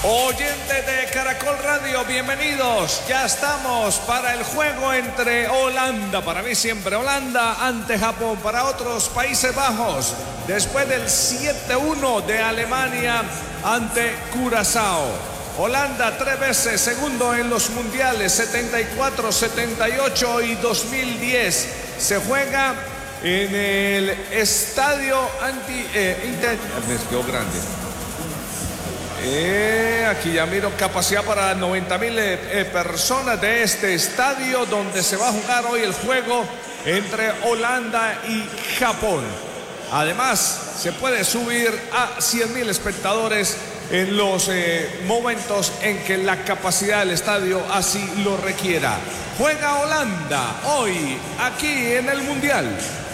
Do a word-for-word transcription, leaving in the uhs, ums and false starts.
Oyentes de Caracol Radio, bienvenidos. Ya estamos para el juego entre Holanda, para mí siempre Holanda, ante Japón, para otros Países Bajos, después del siete uno de Alemania ante Curazao. Holanda tres veces segundo en los mundiales, setenta y cuatro, setenta y ocho y dos mil diez. Se juega en el estadio anti... Eh, inter... Me quedó grande. Eh, aquí ya miro capacidad para noventa mil eh, eh, personas de este estadio donde se va a jugar hoy el juego entre Holanda y Japón. Además, se puede subir a cien mil espectadores en los eh, momentos en que la capacidad del estadio así lo requiera. Juega Holanda hoy aquí en el Mundial.